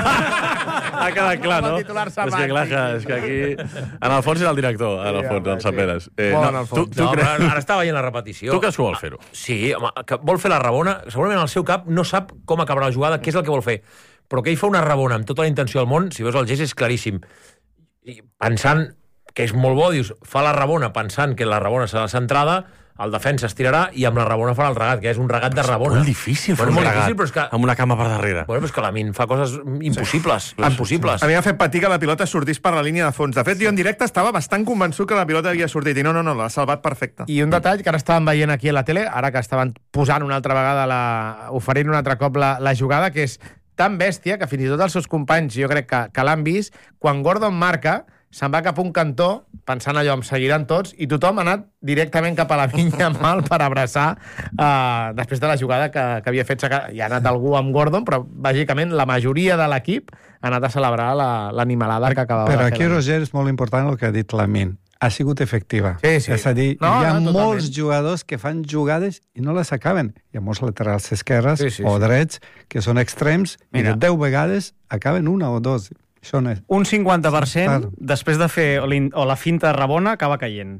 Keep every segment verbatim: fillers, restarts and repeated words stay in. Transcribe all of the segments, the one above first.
Ha quedat clar, no? És que clar, és que aquí... En el fons és el director, en el fons, en Saperes. Eh, no, tu, tu no, creus... però ara està veient la repetició. Tu creus que vol fer-ho? Sí, home, que vol fer la rabona. Segurament al seu cap no sap com acabarà la jugada, què és el que vol fer. Però que ell fa una rabona amb tota la intenció del món, si veus el gest és claríssim. I pensant que és molt bo, dius, fa la rabona pensant que la rabona serà la centrada, el defensa estirarà i amb la rabona farà el regat, que és un regat de rabona. És molt difícil fer bueno, un regat difícil, però és que... amb una cama per darrere. Bueno, però és que la Min fa coses impossibles, sí. impossibles. A mi m'ha fet patir que la pilota sortís per la línia de fons. De fet, jo en directe estava bastant convençut que la pilota havia sortit, i no, no, no, l'ha salvat perfecte. I un detall que ara estàvem veient aquí a la tele, ara que estaven posant una altra vegada, la... oferint un altre cop la, la jugada, que és tan bèstia que fins i tot els seus companys, jo crec que, que l'han vist, quan Gordon marca, se'n va cap a un cantó, pensant allò, em seguiran tots, i tothom ha anat directament cap a la vinya mal per abraçar uh, després de la jugada que, que havia fet. Hi ha anat algú amb Gordon, però bàsicament la majoria de l'equip ha anat a celebrar l'animalada la, que acabava però de fer. Però aquí, Roger, és molt important el que ha dit Lamine. Ha sigut efectiva. Sí, sí. És a dir, no, hi ha no, molts jugadors que fan jugades i no les acaben. Hi ha molts laterals esquerres sí, sí, o sí. drets que són extrems. Mira. I de deu vegades acaben una o dos. Això no és... Un cinquanta per cent després de fer o la finta de Rabona acaba caient.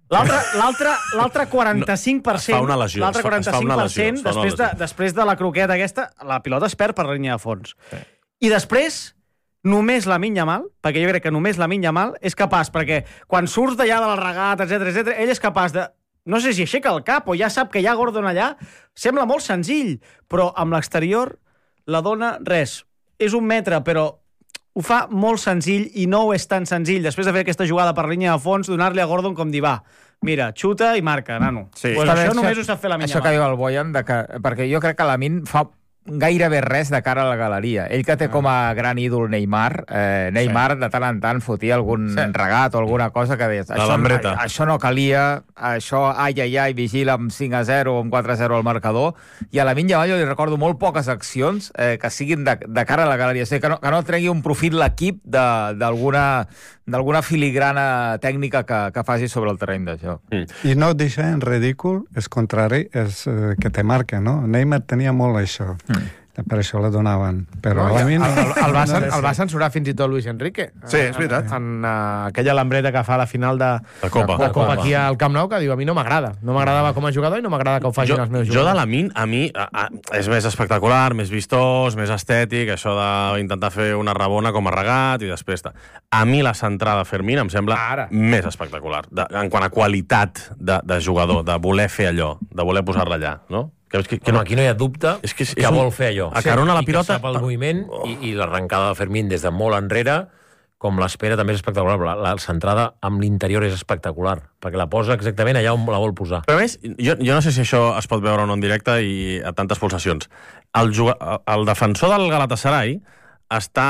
L'altre quaranta-cinc per cent... Es fa una lesió. L'altre quaranta-cinc per cent després, de, després de la croqueta aquesta, la pilota es perd per la línia de fons. Sí. I després... només la Lamine Yamal, perquè jo crec que només la Lamine Yamal és capaç, perquè quan surts d'allà de la regata, etcètera, etcètera, ell és capaç de... No sé si aixeca el cap o ja sap que hi ha Gordon allà. Sembla molt senzill, però amb l'exterior la dona res. És un metre, però ho fa molt senzill i no ho és tan senzill. Després de fer aquesta jugada per línia de fons, donar-li a Gordon com dir, va, mira, xuta i marca, nano. Sí. Pues això només ho sap fer la Lamine Yamal. Això que diu el Boyan, de que, perquè jo crec que la Lamine fa gairebé res de cara a la galeria. Ell que té com a gran ídol Neymar, eh, Neymar sí. de tant en tant fotia algun sí. regat o alguna cosa que deies, això, a, això no calia, això, ai, ai, ai, vigila amb cinc a zero o amb quatre a zero al marcador, i a la Lamine Yamal jo li recordo molt poques accions eh, que siguin de, de cara a la galeria, o sigui, que no, que no tregui un profit l'equip d'alguna d'alguna filigrana tècnica que, que faci sobre el terreny de joc. Mm. I no deixa en ridícul, és contrari, és eh, que te marca, no? Neymar tenia molt això. Mm. Per això la donaven. Però no, a mi no... El, el, va, no el va censurar fins i tot Luis Enrique. Sí, és veritat. En, en, en aquella lambreta que fa a la final de, de Copa, de Copa aquí al Camp Nou, que diu, a mi no m'agrada. No m'agradava com a jugador i no m'agrada que ho facin jo, els meus jugadors. Jo de jugadors. Lamine, a mi, a, a, és més espectacular, més vistós, més estètic, això d'intentar fer una rabona com a regat i després... A mi la centrada de Fermín em sembla Ara. més espectacular, de, en quant a qualitat de, de jugador, de voler fer allò, de voler posar-la allà, no? Que, que, que no, aquí no hi ha dubte és que, és, que és vol un, fer allò. Acarona la pilota... I que sap el moviment oh. i, i l'arrencada de Fermín des de molt enrere, com l'espera també és espectacular. La, la centrada amb l'interior és espectacular, perquè la posa exactament allà on la vol posar. Però a més, jo, jo no sé si això es pot veure o no en directe i a tantes pulsacions. El, el defensor del Galatasaray està,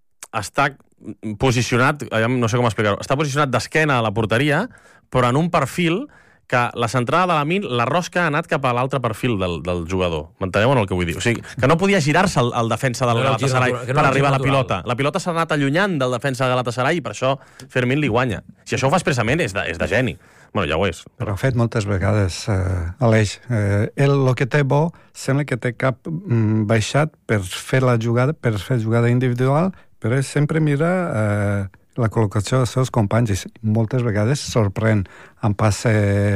està posicionat, no sé com explicar-ho, està posicionat d'esquena a la porteria, però en un perfil que la centrada de la Lamine, la rosca ha anat cap a l'altre perfil del, del jugador. M'enteneu el que vull dir? O sigui, que no podia girar-se el, el defensa del no Galatasaray no per arribar a la pilota. La pilota s'ha anat allunyant del defensa del Galatasaray i per això Fermín li guanya. Si això ho fa expressament és de, és de geni. Bueno, ja ho és. Però ho ha fet moltes vegades, eh, Aleix. Eh, ell, el que té bo, sembla que té cap mm, baixat per fer la jugada, per fer jugada individual, però ell sempre mira... Eh, la col·locació dels seus companys i moltes vegades sorprèn en passe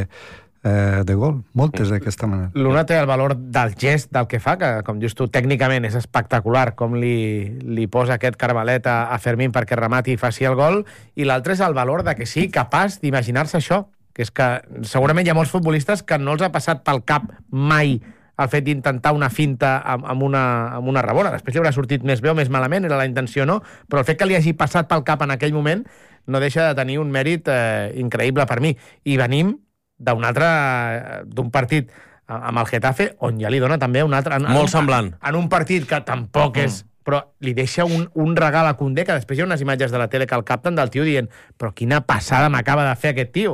eh, de gol, moltes d'aquesta manera. L'una té el valor del gest del que fa, que com dius tu, tècnicament és espectacular com li, li posa aquest carbalet a, a Fermín perquè remati i faci el gol, i l'altre és el valor de que sigui capaç d'imaginar-se això, que és que segurament hi ha molts futbolistes que no els ha passat pel cap mai el fet d'intentar una finta amb, amb, una, amb una rabona. Després li haurà sortit més bé o més malament, era la intenció no, però el fet que li hagi passat pel cap en aquell moment no deixa de tenir un mèrit eh, increïble per mi. I venim d'un altre, d'un partit amb el Getafe, on ja li dona també un altre... En, Molt en, semblant. En, en un partit que tampoc és... però li deixa un, un regal a Koundé, que després hi ha unes imatges de la tele que el capten del tio dient però quina passada m'acaba de fer aquest tio.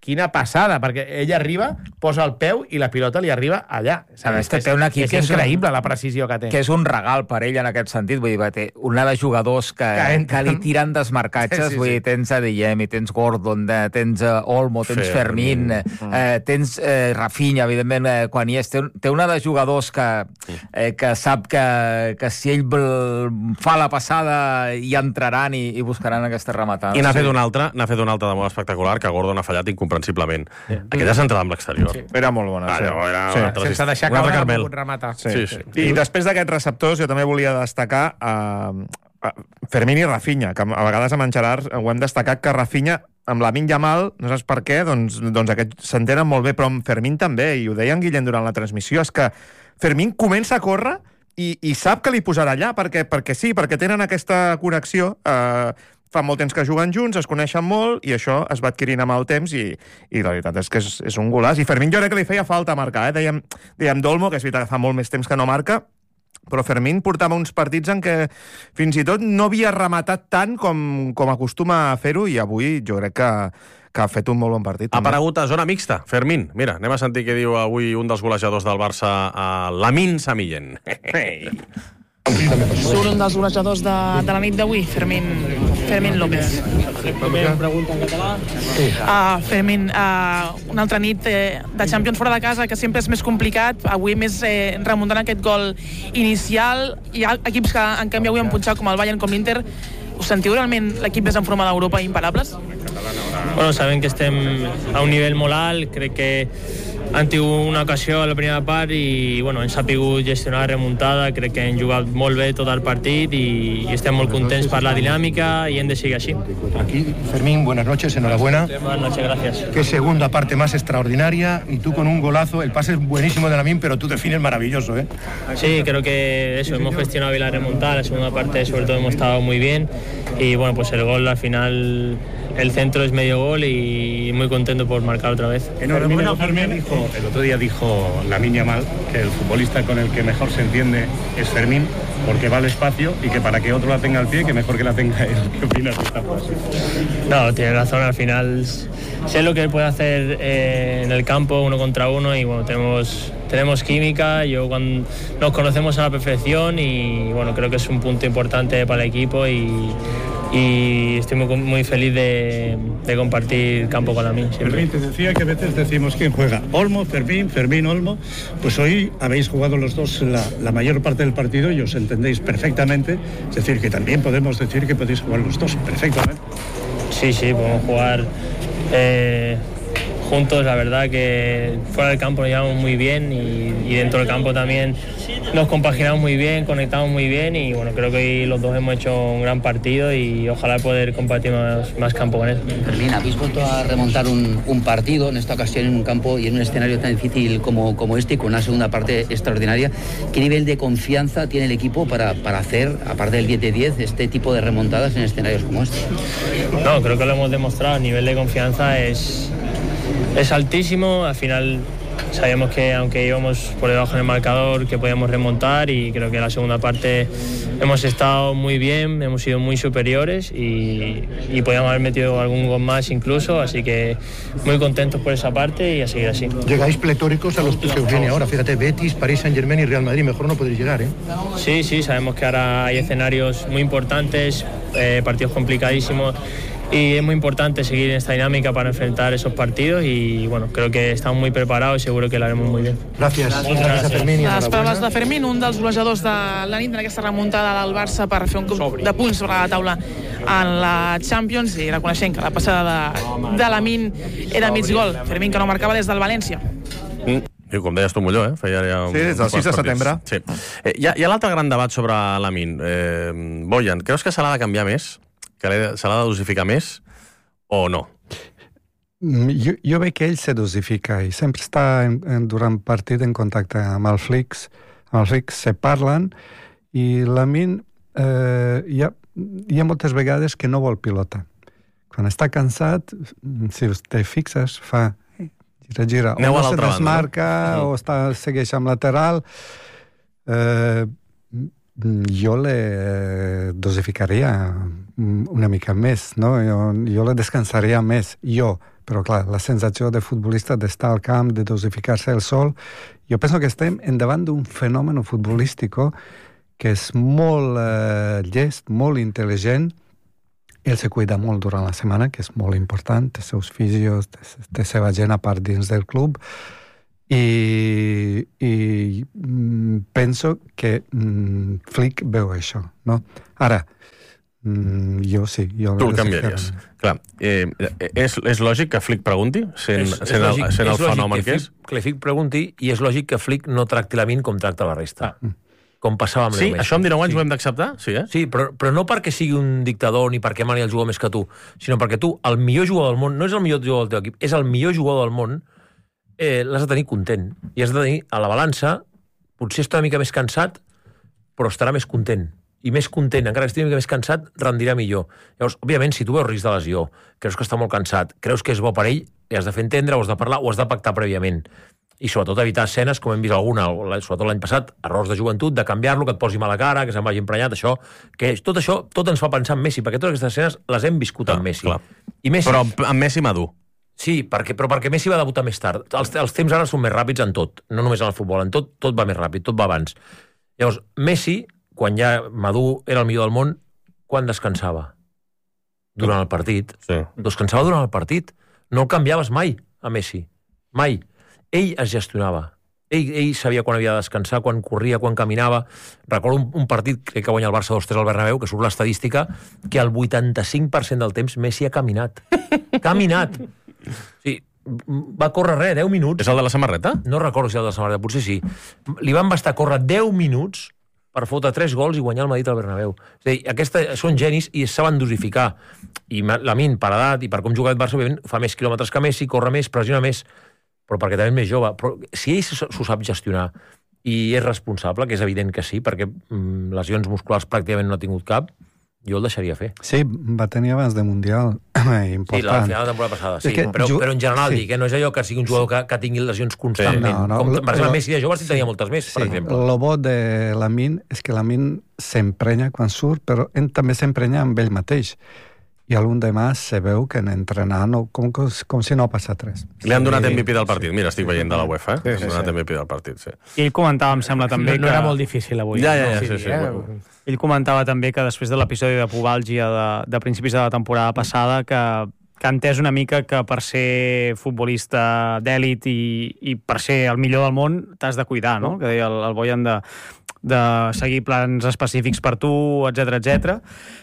quina passada, perquè ell arriba, posa el peu i la pilota li arriba allà. Sabes que té un equip és que és increïble la precisió que té. Que és un regal per ell en aquest sentit, vull dir, té una de jugadors que, que, que li tiren desmarcatges, sí, sí, vull dir, tens Adeyemi, tens Gordon, tens uh, Olmo, tens Fermín, Fermín eh, tens eh, Rafinha, evidentment, eh, quan hi és, té, té una de jugadors que, eh, que sap que, que si ell fa la passada hi entraran i, i buscaran aquesta rematada. I n'ha fet una altra, n'ha fet una altra de molt espectacular, que Gordon ha fallat incomprensiblement. Sí. Aquella s'ha amb l'exterior. Sí. Era molt bona. Ah, sí. No, era sí. una Sense deixar caure ha pogut rematar. Sí. Sí, sí. I després d'aquests receptors, jo també volia destacar uh, uh, Fermín i Rafinha, que a vegades amb en Gerard ho hem destacat, que Rafinha amb Lamine Yamal, no saps per què, doncs, doncs aquests s'entenen molt bé, però amb Fermín també, i ho deia en Guillem durant la transmissió, és que Fermín comença a córrer i, i sap que li posarà allà, perquè, perquè sí, perquè tenen aquesta connexió, eh, fa molt temps que juguen junts, es coneixen molt, i això es va adquirint amb el temps, i, i la veritat és que és, és un golaç. I Fermín jo crec que li feia falta marcar, eh? dèiem, dèiem Dolmo, que és veritat que fa molt més temps que no marca, però Fermín portava uns partits en què fins i tot no havia rematat tant com, com acostuma a fer-ho, i avui jo crec que, que ha fet un molt bon partit. Ha aparegut a zona mixta, Fermín. Mira, anem a sentir què diu avui un dels golejadors del Barça, a Lamine Samillen. Hey. Surt un dels golejadors de, de la nit d'avui, Fermín, Fermín López. Primera pregunta en català. Uh, Fermín, uh, una altra nit eh, de Champions fora de casa, que sempre és més complicat, avui més eh, remuntant aquest gol inicial. Hi ha equips que, en canvi, avui han punxat, com el Bayern, com l'Inter. Us sentiu realment l'equip més en forma d'Europa, imparables? Bueno, sabem que estem a un nivell molt alt, crec que han tingut una ocasió a la primera part i bueno, hem sabut gestionar la remuntada, crec que hem jugat molt bé tot el partit i, y estem molt contents per la dinàmica y hem de seguir así. Aquí, Fermín, buenas noches, enhorabuena. Buenas noches, gracias. Qué segunda parte más extraordinaria y tú con un golazo, el pase es buenísimo de Lamine, pero tú defines maravilloso, ¿eh? Sí, creo que eso, hemos gestionado bien la remontada, la segunda parte sobre todo hemos estado muy bien y bueno, pues el gol al final, el centro es medio gol y muy contento por marcar otra vez. Enhorabuena, Fermín. Dijo, el otro día dijo Lamine Yamal que el futbolista con el que mejor se entiende es Fermín, porque va al espacio y que para que otro la tenga al pie, que mejor que la tenga él. ¿Qué opinas de esta frase? No, tiene razón, al final sé lo que él puede hacer eh, en el campo, uno contra uno, y bueno, tenemos, tenemos química, yo cuando nos conocemos a la perfección y bueno, creo que es un punto importante para el equipo y y estoy muy, muy feliz de, de compartir campo con Lamine. Fermín, te decía que a veces decimos quién juega, Olmo, Fermín, Fermín, Olmo, pues hoy habéis jugado los dos la, la mayor parte del partido y os entendéis perfectamente, es decir, que también podemos decir que podéis jugar los dos perfectamente. Sí, sí, podemos jugar eh, juntos, la verdad que fuera del campo nos llevamos muy bien y, y dentro del campo también nos compaginamos muy bien, conectamos muy bien y bueno, creo que hoy los dos hemos hecho un gran partido y ojalá poder compartir más, más campo con él. Fermín, habéis vuelto a remontar un, un partido, en esta ocasión en un campo y en un escenario tan difícil como, como este y con una segunda parte extraordinaria. ¿Qué nivel de confianza tiene el equipo para, para hacer, aparte del diez de diez, este tipo de remontadas en escenarios como este? No, creo que lo hemos demostrado, el nivel de confianza es, es altísimo, al final sabíamos que aunque íbamos por debajo en el marcador que podíamos remontar y creo que en la segunda parte hemos estado muy bien, hemos sido muy superiores y, y podíamos haber metido algún gol más incluso, así que muy contentos por esa parte y a seguir así. Llegáis pletóricos a los que os viene ahora, fíjate, Betis, París Saint-Germain y Real Madrid, mejor no podréis llegar, ¿eh? Sí, sí, sabemos que ahora hay escenarios muy importantes, eh, partidos complicadísimos. Y es muy importante seguir en esta dinámica para enfrentar esos partidos y bueno, creo que estamos muy preparados y seguro que lo haremos muy bien. Gràcies. Gràcies, Gràcies. Fermín. Les paraules de Fermín, un dels golejadors de la nit en aquesta remuntada del Barça per fer un cop de punts sobre la taula en la Champions i reconeixent que la passada de, de Lamine era mig gol. Fermín que no marcava des del València. Mm. I com deies tu, Molló, eh? Feia ja un, sí, des del sis de setembre. Sí. Eh, hi ha, hi ha l'altre gran debat sobre Lamine. Eh, Bojan, creus que se l'ha de canviar més? Que se l'ha de dosificar més o no? Jo, jo veig que ell se dosifica i sempre està en, en, durant partit en contacte amb el Flix. Amb el Flix se parlen i Lamine eh, hi, ha, hi ha moltes vegades que no vol pilota. Quan està cansat, si te fixes, fa gira, gira. Aneu o no se desmarca banda, no? O està, segueix amb lateral. Eh, jo le dosificaria una mica més, no? Jo, jo le descansaria més. Jo, però clar, la sensació de futbolista d'estar al camp, de dosificar-se el sol, jo penso que estem endavant d'un fenomen futbolístic que és molt eh, llest, molt intel·ligent. Ell se cuida molt durant la setmana, que és molt important, té seus fisios, té, té seva gent a part dins del club, i, i mm, penso que mm, Flick veu això, no? Ara, Mm, jo sí. Jo tu el canviaries. Clar, eh, és, és lògic que Flick pregunti, sent, és, sent, és lògic, el, sent el fenomen que és? Que Flick pregunti, i és lògic que Flick no tracti Lamine com tracta la resta. Ah. Com passava amb sí, Leo Messi. Això amb dinou anys sí. Ho hem d'acceptar? Sí, eh? Sí, però, però no perquè sigui un dictador ni perquè mani el jugador més que tu, sinó perquè tu, el millor jugador del món, no és el millor jugador del teu equip, és el millor jugador del món, eh, l'has de tenir content. I has de tenir a la balança, potser està una mica més cansat, però estarà més content. I més content, encara que estigui una mica més cansat, rendirà millor. Llavors, òbviament, si tu veus risc de lesió, creus que està molt cansat, creus que és bo per ell, li has de fer entendre, ho has de parlar, ho has de pactar prèviament. I sobretot evitar escenes, com hem vist alguna, sobretot l'any passat, errors de joventut, de canviar-lo, que et posi mala cara, que se'n vagi emprenyat, això, que tot això, tot ens fa pensar en Messi, perquè totes aquestes escenes les hem viscut amb Messi. Clar. I Messi. Però amb Messi madur. Sí, perquè, però perquè Messi va debutar més tard. Els, els temps ara són més ràpids en tot, no només en el futbol, en tot, tot va més ràpid, tot va abans. Llavors, Messi, quan ja madur era el millor del món, quan descansava? Durant el partit. Sí. Descansava durant el partit. No el canviaves mai, a Messi. Mai. Ell es gestionava. Ell, ell sabia quan havia de descansar, quan corria, quan caminava. Recordo un, un partit, crec que guanya el Barça dos tres al Bernabéu, que surt l'estadística, que el vuitanta-cinc per cent del temps Messi ha caminat. Caminat! Sí, va córrer res, deu minuts. És el de la samarreta? No recordo si és el de la samarreta, potser sí. Li van bastar córrer deu minuts per fotre tres gols i guanyar el Madrid al Bernabéu. És a dir, aquesta, són genis i saben dosificar. I Lamine, per edat i per com juga el Barça, fa més quilòmetres que Messi, corre més, pressiona més, però perquè també és més jove. Però si ell s'ho sap gestionar i és responsable, que és evident que sí, perquè mm, lesions musculars pràcticament no ha tingut cap, jo el deixaria fer. Sí, va tenir abans de Mundial important. Sí, la final de la temporada passada, sí. Que, però, ju... però en general sí. dic, eh? No és allò que sigui un jugador que, que tingui lesions constantment. Sí. No, no, com, per exemple, lo... Messi de jove sí tenia moltes més, sí. Per exemple. El bo de Lamine és que Lamine s'emprenya quan surt, però ell també s'emprenya amb ell mateix. I algun demà se veu que en entrenar no, com, com si no ha passat res. Li han donat M V P del partit. Mira, estic veient de la UEFA, eh? Sí, sí, han donat sí. M V P del partit, sí. I ell comentava, em sembla, també no, que... No era molt difícil avui. Ja, ja, ja, no? sí, sí. sí. Eh? Ell comentava també que després de l'episodi de pubalgia de, de principis de la temporada passada, que, que ha entès una mica que per ser futbolista d'èlit i, i per ser el millor del món t'has de cuidar, no? Que deia el, el Boyan de, de seguir plans específics per tu, etcètera, etcètera.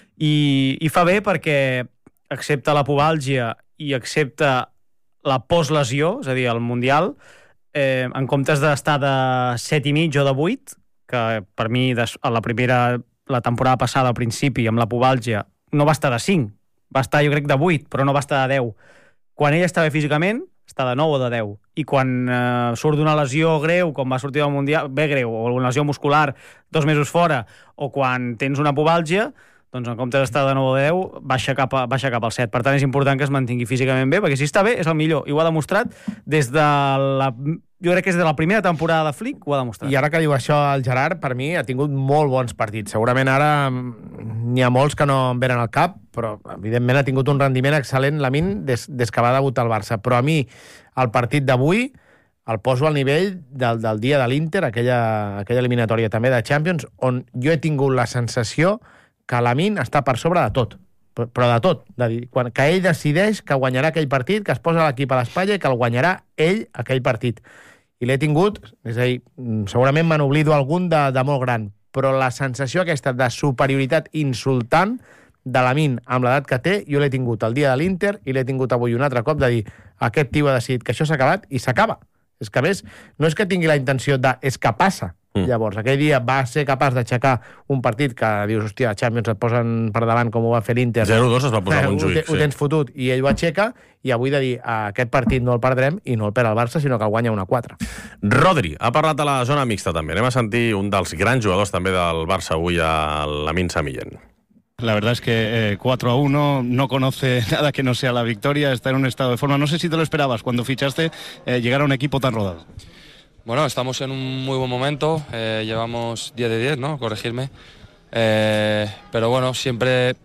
I, I fa bé perquè accepta la pubalgia i accepta la postlesió, és a dir, el Mundial, eh, en comptes d'estar de set i mig o de vuit, que per mi a la primera, la temporada passada al principi, amb la pubalgia, no va estar de cinc, va estar jo crec de vuit, però no va estar de deu. Quan ell està bé físicament, està de nou o de deu. I quan eh, surt d'una lesió greu, com va sortir del Mundial, bé greu, o una lesió muscular, dos mesos fora, o quan tens una pubalgia, doncs en comptes d'estar de nou a deu, baixa cap, a, baixa cap al set. Per tant, és important que es mantingui físicament bé, perquè si està bé, és el millor. I ho ha demostrat des de la... Jo crec que és de la primera temporada de Flick, ho ha demostrat. I ara que diu això el Gerard, per mi ha tingut molt bons partits. Segurament ara n'hi ha molts que no em venen al cap, però evidentment ha tingut un rendiment excel·lent Lamine des, des que va debutar al Barça. Però a mi, el partit d'avui, el poso al nivell del, del dia de l'Inter, aquella, aquella eliminatòria també de Champions, on jo he tingut la sensació que Lamine està per sobre de tot, però de tot. De dir, quan, que ell decideix que guanyarà aquell partit, que es posa l'equip a l'espatlla i que el guanyarà ell aquell partit. I l'he tingut, és a dir, segurament me n'oblido algun de, de molt gran, però la sensació aquesta de superioritat insultant de Lamine amb l'edat que té, jo l'he tingut el dia de l'Inter i l'he tingut avui un altre cop de dir aquest tio ha decidit que això s'ha acabat i s'acaba. És que, a més, no és que tingui la intenció de... és que passa. Mm. Llavors, aquell dia va ser capaç d'aixecar un partit que dius, hòstia, Champions et posen per davant com ho va fer l'Inter. zero dos es va posar eh, un juïc, ho, ho tens fotut, i ell ho aixeca, i avui de dir, aquest partit no el perdrem i no el perd el Barça, sinó que el guanya un a quatre. Rodri ha parlat de la zona mixta també. Anem a sentir un dels grans jugadors també del Barça avui, a Lamine Samillén. La verdad es que eh, cuatro a uno, no conoce nada que no sea la victoria, está en un estado de forma. No sé si te lo esperabas cuando fichaste eh, llegar a un equipo tan rodado. Bueno, estamos en un muy buen momento, eh, llevamos diez de diez, ¿no? Corregirme. Eh, pero bueno, siempre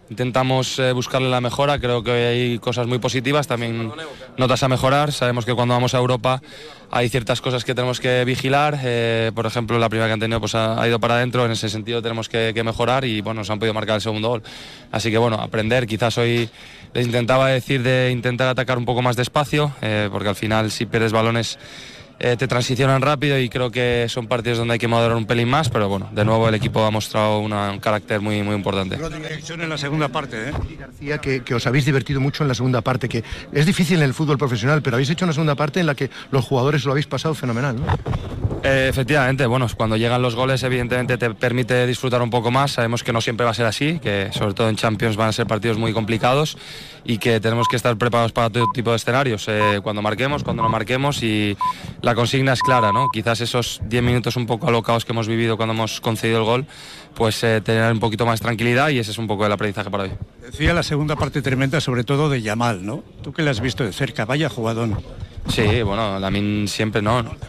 intentamos eh, buscarle la mejora. Creo que hay cosas muy positivas, también notas a mejorar. Sabemos que cuando vamos a Europa hay ciertas cosas que tenemos que vigilar. Eh, por ejemplo, la primera que han tenido pues ha, ha ido para adentro. En ese sentido tenemos que, que mejorar y bueno, nos han podido marcar el segundo gol. Así que bueno, aprender. Quizás hoy les intentaba decir de intentar atacar un poco más despacio, eh, porque al final si pierdes balones Eh, te transicionan rápido y creo que son partidos donde hay que madurar un pelín más, pero bueno, de nuevo el equipo ha mostrado una, un carácter muy, muy importante. En la segunda parte, ¿eh? García, que, que os habéis divertido mucho en la segunda parte, que es difícil en el fútbol profesional, pero habéis hecho una segunda parte en la que los jugadores lo habéis pasado fenomenal, ¿no? Eh, efectivamente, bueno, cuando llegan los goles evidentemente te permite disfrutar un poco más. Sabemos que no siempre va a ser así, que sobre todo en Champions van a ser partidos muy complicados y que tenemos que estar preparados para todo tipo de escenarios, eh, cuando marquemos, cuando no marquemos, y la consigna es clara, ¿no? Quizás esos diez minutos un poco alocados que hemos vivido cuando hemos concedido el gol, pues eh, tener un poquito más de tranquilidad, y ese es un poco el aprendizaje para hoy. Decía la segunda parte tremenda, sobre todo de Yamal, ¿no? Tú que la has visto de cerca, vaya jugadón. Sí, bueno, Lamine siempre no, ¿no?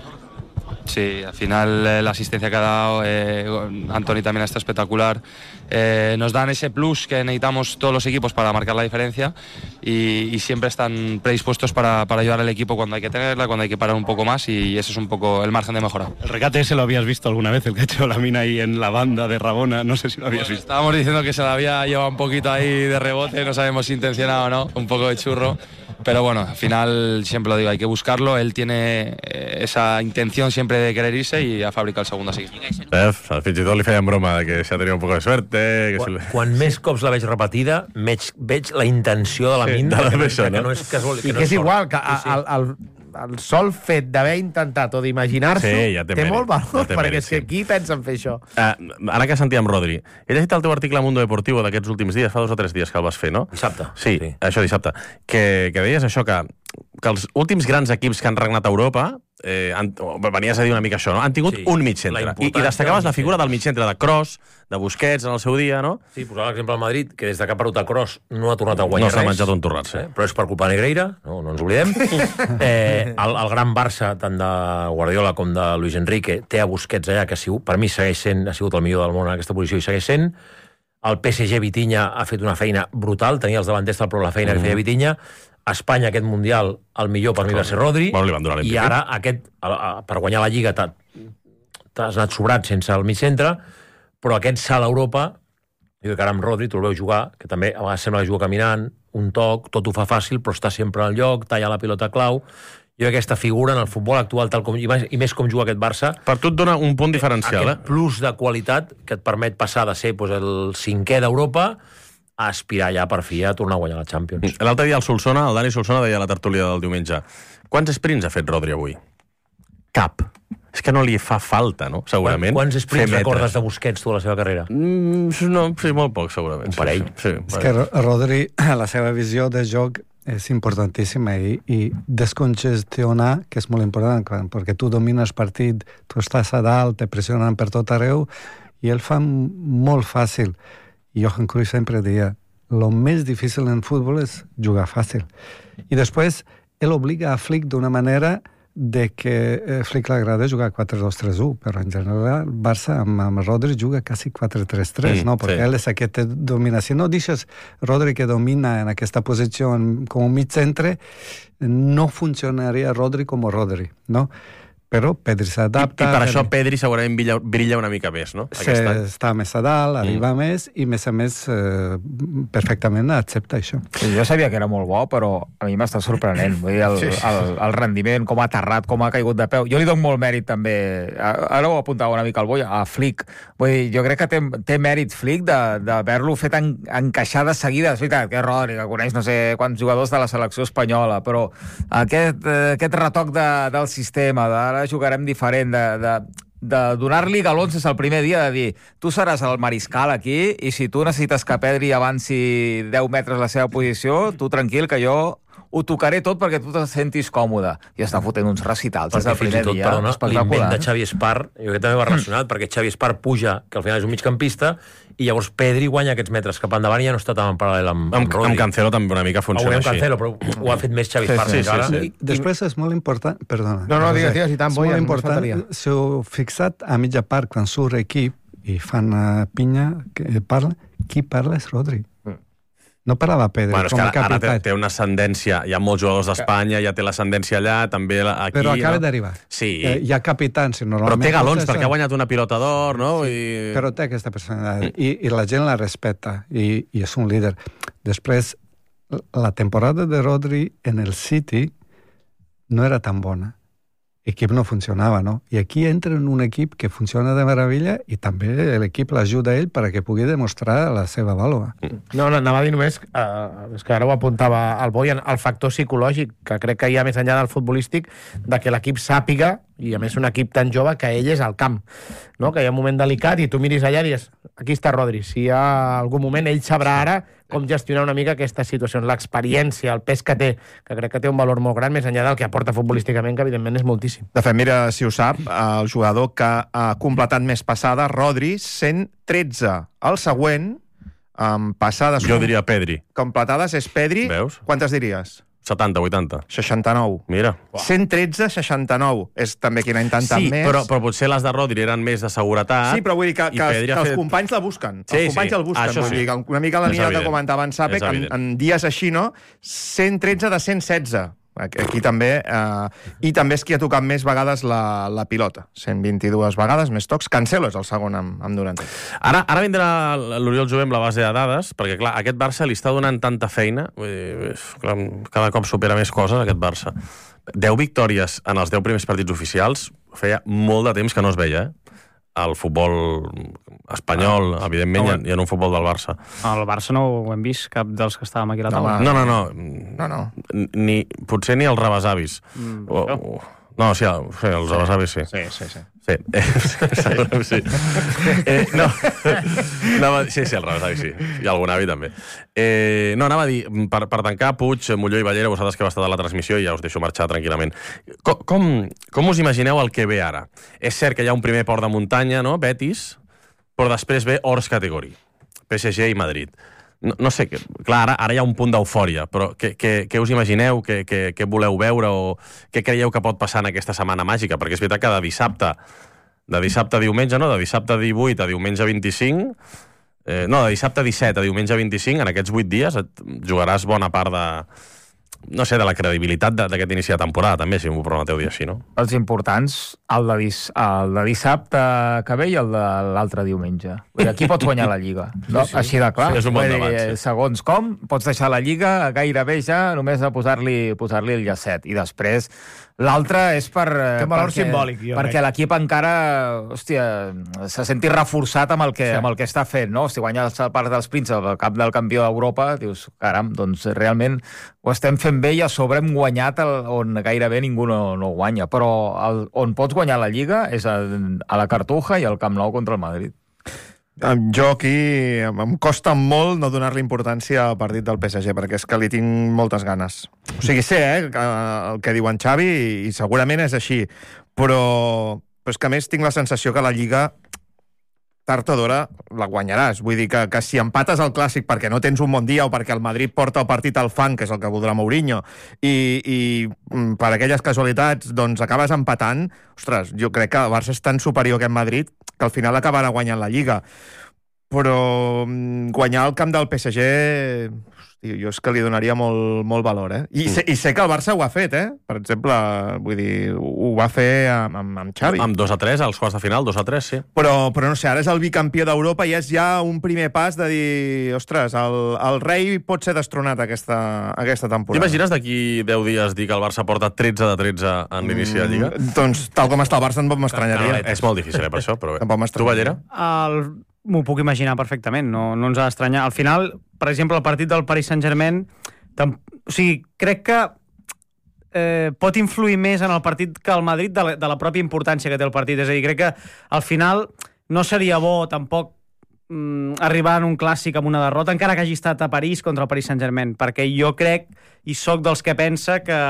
Sí, al final eh, la asistencia que ha dado, eh, Anthony también está espectacular. Eh, nos dan ese plus que necesitamos todos los equipos para marcar la diferencia, y, y siempre están predispuestos para, para ayudar al equipo cuando hay que tenerla, cuando hay que parar un poco más, y ese es un poco el margen de mejora. El regate ese lo habías visto alguna vez, el que ha hecho Lamine ahí en la banda de Rabona, no sé si lo habías visto. Estábamos diciendo que se la había llevado un poquito ahí de rebote, no sabemos si intencionado o no, un poco de churro. Pero bueno, al final siempre lo digo, hay que buscarlo. Él tiene eh, esa intención siempre de querer irse y ha fabricado el segundo así. Eh, fins i tot li feien broma de que s'ha tenido un poco de suerte. Que Quan, se... quan més cops la veig repetida, veig, veig la intenció de la Sí, Min, de la que, no, Besson, que, no? no és casual. I no que és sort. igual, que Sí, sí. el, el, el sol fet d'haver intentat o d'imaginar-s'ho Sí, ja té té mèrit, molt valor, ja té perquè mèrit, és que sí. qui pensa en fer això? Uh, ara que sentíem Rodri, he llegit el teu article a Mundo Deportivo d'aquests últims dies, fa dos o tres dies que el vas fer, no? Dissabte. Sí, sí. Això dissabte. Que, que deies això, que, que els últims grans equips que han regnat a Europa, eh, han, venies a dir una mica això, no? Han tingut Sí, un mig centre. la I, I destacaves la figura del mig centre de Kroos, de Busquets en el seu dia, no? Sí, posava l'exemple al Madrid, que des de que ha perdut a Kroos no ha tornat a guanyar No s'ha res. menjat un torrat, sí. Eh? Però és per culpa de Negreira, no, no ens oblidem. eh, el, el gran Barça, tant de Guardiola com de Luis Enrique, té a Busquets allà, que ha sigut, per mi segueix sent, ha sigut el millor del món en aquesta posició i segueix sent. El P S G Vitinha ha fet una feina brutal, tenia els davanters, però la feina mm. que feia Vitinha. A Espanya, aquest Mundial, el millor per mi va ser Rodri, Bueno, li van donar i l'M V P. ara aquest, a, a, per guanyar la Lliga t'ha- t'has anat sobrat sense el mig centre, però aquest salt a Europa, jo crec que ara amb Rodri tu el veus jugar, que també a vegades sembla que juga caminant, un toc, tot ho fa fàcil, però està sempre al lloc, talla la pilota clau. Jo crec que aquesta figura en el futbol actual, tal com, i, més, i més com juga aquest Barça, Per tu et dona un punt diferencial, aquest eh? plus de qualitat que et permet passar de ser doncs, el cinquè d'Europa a aspirar ja per fi a tornar a guanyar la Champions. L'altre dia el Solsona, el Dani Solsona, deia a la tertúlia del diumenge: quants sprints ha fet Rodri avui? Cap. És que no li fa falta, no? Segurament. Quants fer sprints metres. recordes de Busquets tu a la seva carrera? Mm, no, sí, molt poc, segurament. Un parell. Sí, sí, És que Ro- Rodri, la seva visió de joc és importantíssima i, i descongestionar, que és molt important, clar, perquè tu domines partit, tu estàs a dalt, te pressionen per tot arreu, i ell fa m- molt fàcil. I Johan Cruyff sempre deia, lo més difícil en futbol és jugar fàcil. I després, ell obliga a Flick d'una manera de que eh, Flick l'agrada jugar quatre dos tres u, però en general Barça amb, amb Rodri juga quasi quatre tres tres, Mm, no? Perquè sí. ell és aquest que domina. Si no deixes Rodri que domina en aquesta posició en, com un mig centre, no funcionaria Rodri com Rodri, no? Però Pedri I, s'adapta... I per això Pedri segurament brilla, brilla una mica més, no? Se, està més a dalt, arriba Mm. més, i més a més eh, perfectament accepta això. Jo sabia que era molt bo, però a mi m'està sorprenent. Vull dir, el, Sí, sí. el, el rendiment, com ha aterrat, com ha caigut de peu. Jo li dono molt mèrit, també. Ara ho apuntava una mica al Boi, a Flick. Vull dir, jo crec que té, té mèrit Flick d'haver-lo fet en, encaixar de seguida. És veritat que Rodri, que coneix no sé quants jugadors de la selecció espanyola, però aquest, eh, aquest retoc de, del sistema, d'ara jugarem diferent, de, de, de donar-li galons des del primer dia, de dir, tu seràs el mariscal aquí, i si tu necessites que Pedri avanci deu metres la seva posició, tu tranquil, que jo ho tocaré tot perquè tu te sentis còmode. I està fotent uns recitals des Perquè del fins i primer tot, dia. perdona, l'invent Espectacular. de Xavi Espart, jo crec que també va relacionat, perquè Xavi Espart puja, que al final és un migcampista, i llavors Pedri guanya aquests metres cap endavant i ja no està tan en paral·lel amb, Amb, amb Rodri. amb Cancelo també una mica funciona Ho veiem així. Cancelo, però ho ha fet més Xavi Sí, Espart. sí, encara. sí, sí. I després és molt important... Perdona. No, no, digues, digues, i tant, és Boia, molt només important, faltaria. si heu fixat a mitja part, quan surt equip i fan uh, pinya, que parla, qui parla és Rodri. no parava Pedri bueno, com a capità. Ara té, capità. té una ascendència, hi ha molts jugadors d'Espanya, ja té l'ascendència allà, també aquí... Però acaba no? d'arribar. Sí. Eh, hi ha capitans, normalment... Però té galons, potser perquè ha guanyat una pilota d'or, no? Sí, I... però té aquesta personalitat, I, i la gent la respecta, i, i és un líder. Després, la temporada de Rodri en el City no era tan bona. L'equip no funcionava, no? I aquí entra en un equip que funciona de meravella i també l'equip l'ajuda a ell perquè pugui demostrar la seva vàlua. No, no, anava a dir només, eh, és que ara ho apuntava el Boi, el factor psicològic, que crec que hi ha més enllà del futbolístic, de que l'equip sàpiga, i a més un equip tan jove, que ell és al camp, no? Que hi ha un moment delicat i tu miris allà i dius, aquí està Rodri, si hi ha algun moment, ell sabrà ara com gestionar una mica aquestes situacions, l'experiència, el pes que té, que crec que té un valor molt gran, més enllà del que aporta futbolísticament, que evidentment és moltíssim. De fet, mira, si ho sap, el jugador que ha completat més passada, Rodri, cent tretze. El següent, amb passades... Jo diria Pedri. Completades és Pedri. Veus? Quantes diries? setanta, vuitanta. seixanta-nou. Mira. cent tretze, seixanta-nou. És també quin any tant sí, més. Però, però potser les de Rodri eren més de seguretat. Sí, però vull dir que, que, que els fet... companys la busquen. Sí, els companys sí. el busquen. Això Vull sí. dir, una mica la És línia evident. que comentava en Sape, És que en, evident. en dies així, no? cent tretze de cent setze. Aquí, aquí també, eh, i també és qui ha tocat més vegades la, la pilota, cent vint-i-dues vegades, més tocs. Cancelo és el segon amb, amb noranta. Ara, ara vindrà l'Oriol Jové amb la base de dades, perquè, clar, aquest Barça li està donant tanta feina, vull dir, clar, cada cop supera més coses, aquest Barça. deu victòries en els deu primers partits oficials, feia molt de temps que no es veia, eh? El futbol espanyol, ah, evidentment, no, i en un futbol del Barça. El Barça no ho hem vist, cap dels que estàvem aquí a la taula. No, no, no. no, no. Ni, potser ni els rebesavis. Mm, o, o, no, sí, sí, els sí. rebesavis sí. Sí, sí, sí. Sí, eh, sí. Eh, no, anava, sí, sí, el rebesavi sí. I algun avi també. Eh, no, anava a dir, per, per tancar, Puig, Molló i Ballera, vosaltres que va estar a la transmissió, i ja us deixo marxar tranquil·lament. Com, com, com us imagineu el que ve ara? És cert que hi ha un primer port de muntanya, no? Betis, però després ve Hors Category, P S G i Madrid. No, no sé, clar, ara, ara hi ha un punt d'eufòria, però què, què, què us imagineu, què, què, què voleu veure o què creieu que pot passar en aquesta setmana màgica? Perquè és veritat que de dissabte, de dissabte a diumenge, no? De dissabte a divuit a diumenge vint-i-cinc, eh, no, de dissabte a disset a diumenge vint-i-cinc, en aquests vuit dies et jugaràs bona part de, no sé, de la credibilitat d'aquest inici de temporada, també, si m'ho permeteu dir així, no? Els importants, el de, dis, el de dissabte que ve i el de l'altre diumenge. Vull dir, aquí pots guanyar la Lliga, no? Sí, sí. Així de clar. Sí, és un bon Vull dir, debat, sí. Segons com, pots deixar la Lliga gairebé ja només a posar-li posar-li el llacet. I després, l'altre és per... Té un valor perquè, simbòlic, jo perquè crec. l'equip encara, hòstia, se senti reforçat amb el que, Sí. amb el que està fent, no? Si guanyes el Parc dels Prínceps, el cap del campió d'Europa, dius, caram, doncs realment ho estem fent bé i a sobre hem guanyat el, on gairebé ningú no, no guanya. Però el, on pots guanyar la Lliga és a, a la Cartuja i al Camp Nou contra el Madrid. Jo aquí em costa molt no donar-li importància al partit del P S G, perquè és que li tinc moltes ganes. O sigui, sé eh, el que diu en Xavi, i segurament és així, però, però és que a més tinc la sensació que la Lliga tard o d'hora la guanyaràs. Vull dir que, que si empates el Clàssic perquè no tens un bon dia o perquè el Madrid porta el partit al fang, que és el que voldrà Mourinho, i, i per aquelles casualitats doncs acabes empatant, ostres, jo crec que el Barça és tan superior a aquest Madrid que al final acabarà guanyant la Lliga. Però guanyar el camp del P S G, hosti, jo és que li donaria molt, molt valor, eh? I sé, I sé que el Barça ho ha fet, eh? Per exemple, vull dir, ho va fer amb, amb, amb Xavi. Amb dos a tres, als quarts de final, dos a tres, sí. Però, però no sé, ara és el bicampió d'Europa i és ja un primer pas de dir, ostres, el, el rei pot ser destronat aquesta, aquesta temporada. T'imagines d'aquí deu dies dir que el Barça porta tretze de tretze en l'inici de Lliga? Mm, doncs, tal com està el Barça, tampoc m'estranyaria. No, és molt difícil, eh, per això, però bé. Tampoc Tu, Ballera? El... M'ho puc imaginar perfectament, no, no ens ha d'estranyar. Al final, per exemple, el partit del Paris Saint-Germain, tam... o sigui, crec que eh, pot influir més en el partit que el Madrid de la, de la pròpia importància que té el partit. És a dir, crec que al final no seria bo tampoc mm, arribar en un clàssic amb una derrota, encara que hagi estat a París contra el Paris Saint-Germain, perquè jo crec, i sóc dels que pensa que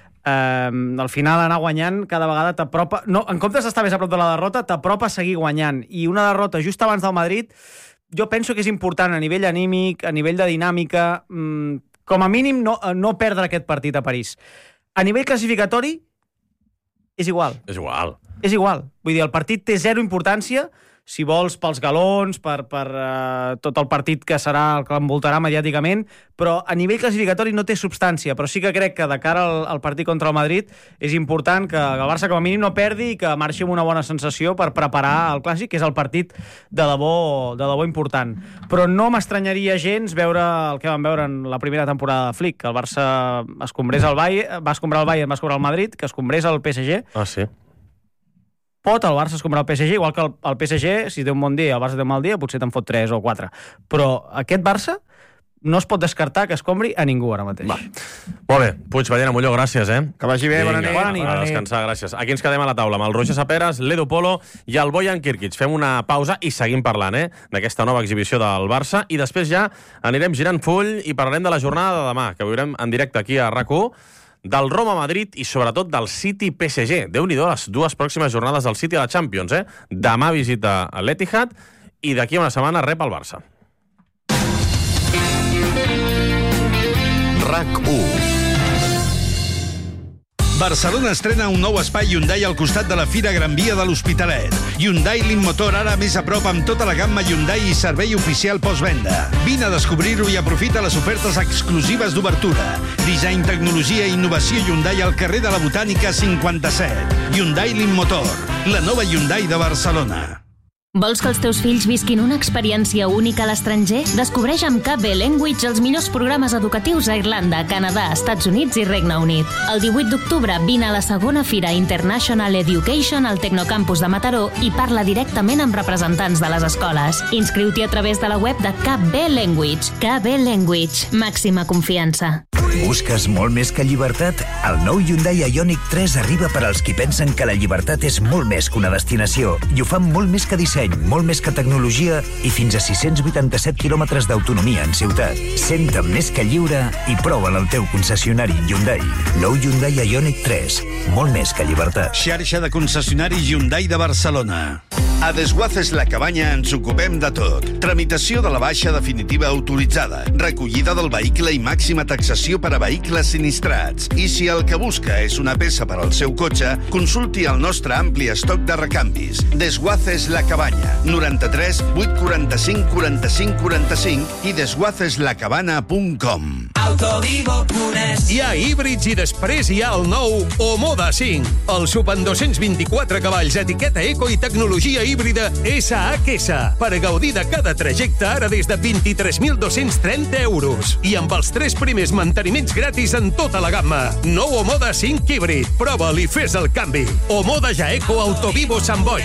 Uh, al final anar guanyant cada vegada t'apropa, no, en comptes d'estar més a prop de la derrota, t'apropa a seguir guanyant, i una derrota just abans del Madrid jo penso que és important a nivell anímic, a nivell de dinàmica, um, com a mínim no, no perdre aquest partit a París. A nivell classificatori és igual. És igual. És igual. Vull dir, el partit té zero importància si vols, pels galons, per, per uh, tot el partit que serà el que l'envoltarà mediàticament, però a nivell classificatori no té substància, però sí que crec que de cara al, al partit contra el Madrid és important que el Barça com a mínim no perdi i que marxi amb una bona sensació per preparar el Clàssic, que és el partit de debò, de debò important. Però no m'estranyaria gens veure el que vam veure en la primera temporada de Flick, que el Barça escombrés el Bayern, va escombrar el Bayern, va escombrar el Madrid, que escombrés el P S G. Ah, sí. Pot el Barça escombrar el P S G, igual que el, el P S G, si té un bon dia, el Barça té un mal dia, potser te'n fot tres o quatre. Però aquest Barça no es pot descartar que escombri a ningú ara mateix. Va. Molt bé, Puig, Ballena, Molló, gràcies, eh? Que vagi bé, bona nit. Bona nit. A descansar, gràcies. Aquí ens quedem a la taula amb el Roger Saperas, l'Edu Polo i el Bojan Kirkic. Fem una pausa i seguim parlant, eh? D'aquesta nova exhibició del Barça i després ja anirem girant full i parlarem de la jornada de demà, que veurem en directe aquí a RAC u, del Roma-Madrid i sobretot del City-P S G. Déu-n'hi-do les dues pròximes jornades del City a la Champions, eh? Demà visita a l'Etihad i d'aquí a una setmana rep el Barça. RAC u. Barcelona estrena un nou espai Hyundai al costat de la Fira Gran Via de l'Hospitalet. Hyundai Motor ara més a prop amb tota la gamma Hyundai i servei oficial postvenda. Vine a descobrir-ho i aprofita les ofertes exclusives d'obertura. Disseny, tecnologia i innovació Hyundai al carrer de la Botànica cinquanta-set. Hyundai Motor, la nova Hyundai de Barcelona. Vols que els teus fills visquin una experiència única a l'estranger? Descobreix amb K B Language els millors programes educatius a Irlanda, Canadà, Estats Units i Regne Unit. El divuit d'octubre vine a la segona Fira International Education al Tecnocampus de Mataró i parla directament amb representants de les escoles. Inscriu-t'hi a través de la web de K B Language. K B Language. Màxima confiança. Busques molt més que llibertat? El nou Hyundai Ioniq tres arriba per als qui pensen que la llibertat és molt més que una destinació i ho fan molt més que disseny, molt més que tecnologia i fins a sis-cents vuitanta-set quilòmetres d'autonomia en ciutat. Senta'm més que lliure i prova'l al teu concessionari Hyundai. Nou Hyundai Ioniq tres. Molt més que llibertat. Xarxa de concessionaris Hyundai de Barcelona. A Desguaces La Cabanya ens ocupem de tot. Tramitació de la baixa definitiva autoritzada, recollida del vehicle i màxima taxació per a vehicles sinistrats. I si el que busca és una peça per al seu cotxe, consulti el nostre ampli estoc de recanvis. Desguaces La Cabanya, noranta-tres vuit quaranta-cinc quaranta-cinc quaranta-cinc i desguaces la cabana punt com. Autovivo Punes. Hi ha híbrids i després hi ha el nou Omoda cinc. El sub amb dos-cents vint-i-quatre cavalls, etiqueta eco i tecnologia híbrida S H S per gaudir de cada trajecte ara des de vint-i-tres mil dos-cents trenta euros. I amb els tres primers manteniments gratis en tota la gamma. Nou Omoda cinc híbrid. Prova'l i fes el canvi. Omoda Jaeco Autovivo Sant Boi.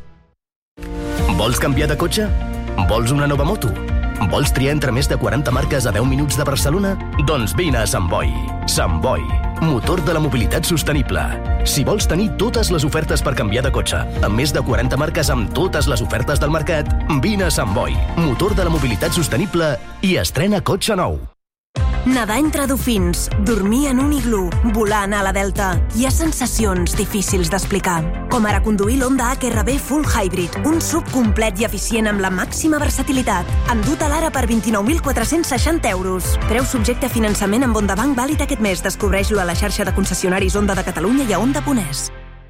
Vols canviar de cotxe? Vols una nova moto? Vols triar entre més de quaranta marques a deu minuts de Barcelona? Doncs vine a Sant Boi. Sant Boi, motor de la mobilitat sostenible. Si vols tenir totes les ofertes per canviar de cotxe, amb més de quaranta marques amb totes les ofertes del mercat, vine a Sant Boi, motor de la mobilitat sostenible i estrena cotxe nou. Nedar entre dofins, dormir en un iglú, volar a la Delta. Hi ha sensacions difícils d'explicar. Com ara conduir l'Honda H R V Full Hybrid, un sub complet i eficient amb la màxima versatilitat. Endut a l'ara per vint-i-nou mil quatre-cents seixanta euros. Preu subjecte a finançament amb Honda Bank vàlid aquest mes. Descobreix-lo a la xarxa de concessionaris Honda de Catalunya i a Honda punt es.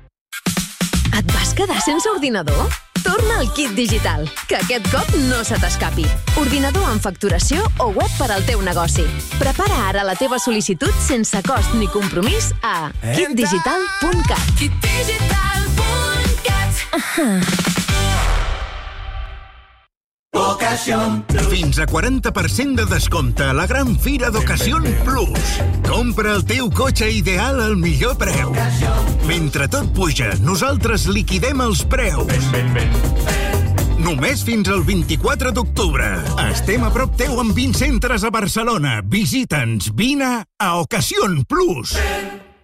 Et vas quedar sense ordinador? Torna al Kit Digital, que aquest cop no se t'escapi. Ordinador amb facturació o web per al teu negoci. Prepara ara la teva sol·licitud sense cost ni compromís a kit digital punt cat. kit digital punt cat. Ocasión Plus. Fins a quaranta per cent de descompte a la gran fira d'Ocasión Plus. Compra el teu cotxe ideal al millor preu. Mentre tot puja, nosaltres liquidem els preus. Ben, ben, ben. Només fins al vint-i-quatre d'octubre. Estem a prop teu amb vint centres a Barcelona. Visita'ns, vine a Ocasión Plus. Ben.